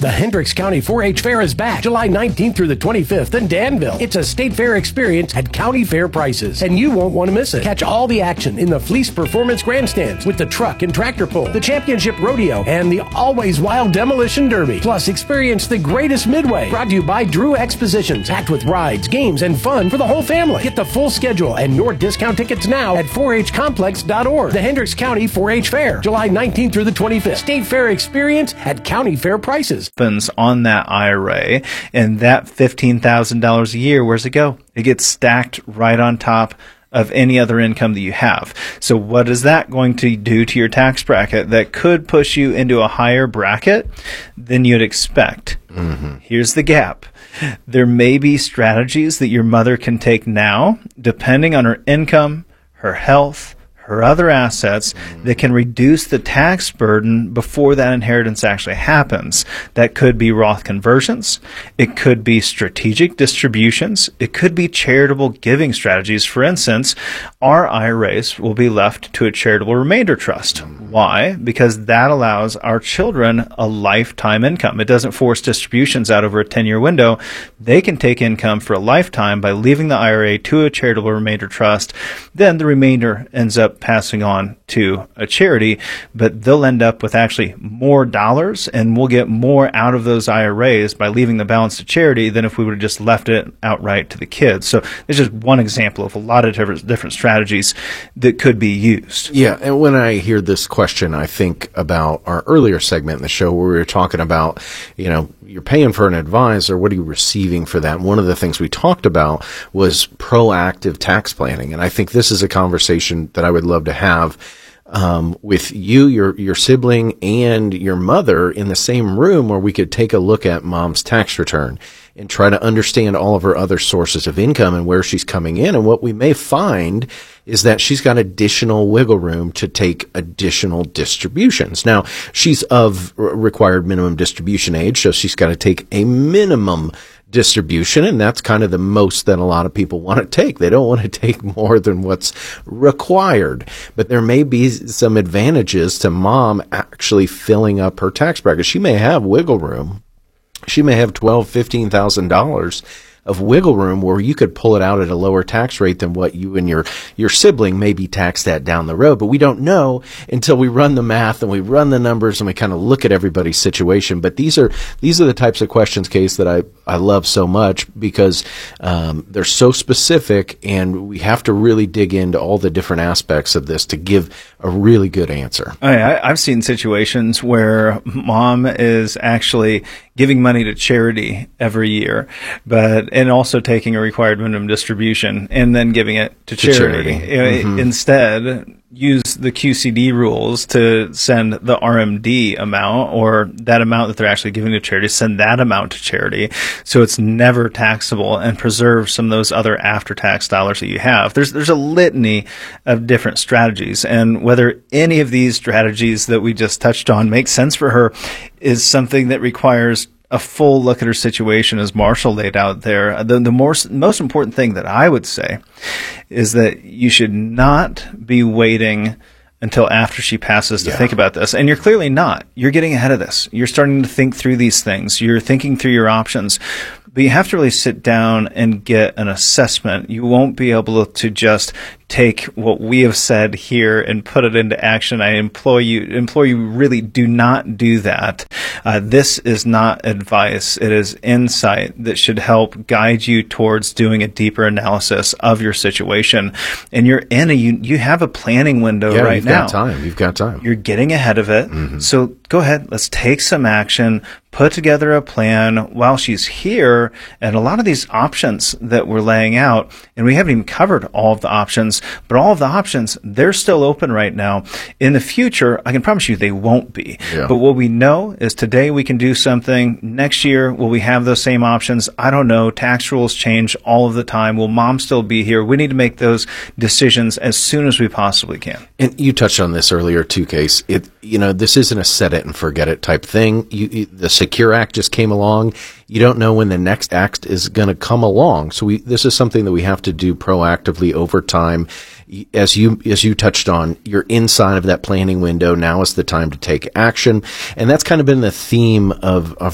The Hendricks County 4-H Fair is back July 19th through the 25th in Danville. It's a state fair experience at county fair prices, and you won't want to miss it. Catch all the action in the Fleece Performance Grandstands with the truck and tractor pull, the championship rodeo, and the always wild demolition derby. Plus, experience the greatest midway. Brought to you by Drew Expositions, packed with rides, games, and fun for the whole family. Get the full schedule and your discount tickets now at 4hcomplex.org. The Hendricks County 4-H Fair, July 19th through the 25th. State fair experience at county fair prices. On that IRA, and that $15,000 a year, where's it go? It gets stacked right on top of any other income that you have. So what is that going to do to your tax bracket that could push you into a higher bracket than you'd expect? Mm-hmm. Here's the gap. There may be strategies that your mother can take now, depending on her income, her health, her other assets, that can reduce the tax burden before that inheritance actually happens. That could be Roth conversions. It could be strategic distributions. It could be charitable giving strategies. For instance, our IRAs will be left to a charitable remainder trust. Why? Because that allows our children a lifetime income. It doesn't force distributions out over a 10-year window. They can take income for a lifetime by leaving the IRA to a charitable remainder trust. Then the remainder ends up passing on to a charity, but they'll end up with actually more dollars, and we'll get more out of those IRAs by leaving the balance to charity than if we would have just left it outright to the kids. So there's just one example of a lot of different strategies that could be used. Yeah, and when I hear this question, I think about our earlier segment in the show where we were talking about, you're paying for an advisor, what are you receiving for that? And one of the things we talked about was proactive tax planning, and I think this is a conversation that I would love to have with you, your sibling, and your mother in the same room, where we could take a look at mom's tax return and try to understand all of her other sources of income and where she's coming in. And what we may find is that she's got additional wiggle room to take additional distributions. Now, she's of required minimum distribution age, so she's got to take a minimum distribution, and that's kind of the most that a lot of people want to take. They don't want to take more than what's required. But there may be some advantages to mom actually filling up her tax bracket. She may have wiggle room. She may have $12,000, $15,000 of wiggle room where you could pull it out at a lower tax rate than what you and your sibling may be taxed at down the road. But we don't know until we run the math and we run the numbers and we kind of look at everybody's situation. But these are the types of questions, Case, that I love so much because they're so specific, and we have to really dig into all the different aspects of this to give a really good answer. I've seen situations where mom is actually giving money to charity every year, and also taking a required minimum distribution and then giving it to charity. Mm-hmm. Instead, use the QCD rules to send the RMD amount, or that amount that they're actually giving to charity, send that amount to charity, so it's never taxable, and preserve some of those other after-tax dollars that you have. There's a litany of different strategies, and whether any of these strategies that we just touched on make sense for her is something that requires a full look at her situation, as Marshall laid out there. The most important thing that I would say is that you should not be waiting until after she passes to think about this. And you're clearly not. You're getting ahead of this. You're starting to think through these things. You're thinking through your options. But you have to really sit down and get an assessment. You won't be able to just take what we have said here and put it into action. I implore you really do not do that. This is not advice. It is insight that should help guide you towards doing a deeper analysis of your situation. And you have a planning window right now. You've got time. You're getting ahead of it. Mm-hmm. So go ahead. Let's take some action. Put together a plan while she's here, and a lot of these options that we're laying out, and we haven't even covered all of the options, but all of the options, they're still open right now. In the future, I can promise you they won't be. Yeah. But what we know is today we can do something. Next year, will we have those same options? I don't know. Tax rules change all of the time. Will mom still be here? We need to make those decisions as soon as we possibly can. And you touched on this earlier too, Case. This isn't a set it and forget it type thing. The Secure Act just came along. You don't know when the next act is going to come along. So this is something that we have to do proactively over time. As you touched on, you're inside of that planning window. Now is the time to take action. And that's kind of been the theme of